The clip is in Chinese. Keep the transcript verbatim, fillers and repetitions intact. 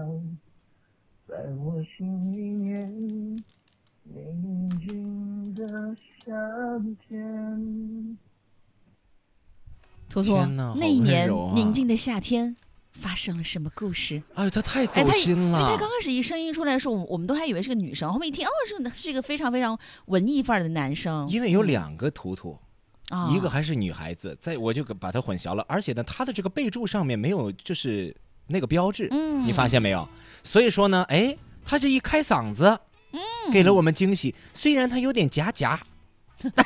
在我心里面宁静的夏天。 图图， 天哪那一年、 好温柔啊宁静的夏天发生了什么故事？ 哎，他太哎， 走他心了。 因为他刚开始一声音出来的时候，我我们都还以为是个女生，后面一听，哦，是是一个非常非常文艺范儿的男生。 因为有两个图图。 啊、 一个还是女孩子，在我就把它混淆了，而且呢，她的这个备注上面没有就是那个标志， 嗯， 你发现没有？所以说呢，哎，她这一开嗓子，嗯，给了我们惊喜。虽然她有点夹夹，